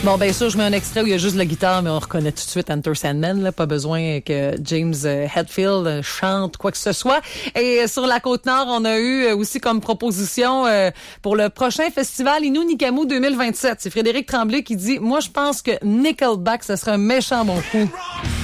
Bon, bien sûr, je mets un extrait où il y a juste la guitare, mais on reconnaît tout de suite Enter Sandman, là. Pas besoin que James Hetfield chante quoi que ce soit. Et sur la Côte-Nord, on a eu aussi comme proposition pour le prochain festival Innu Nikamu 2027. C'est Frédéric Tremblay qui dit, moi, je pense que Nickelback, ça serait un méchant bon coup.